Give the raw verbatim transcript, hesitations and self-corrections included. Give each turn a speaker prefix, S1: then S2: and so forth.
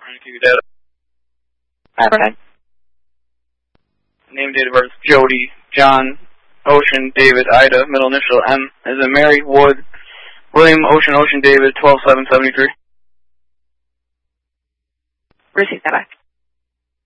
S1: Give you data.
S2: Alright, go ahead.
S1: Name, date of birth, Jody, John, Ocean, David, Ida, middle initial M, as in Mary, Wood, William, Ocean, Ocean, David, twelve seven seventy-three.
S2: Receive that back.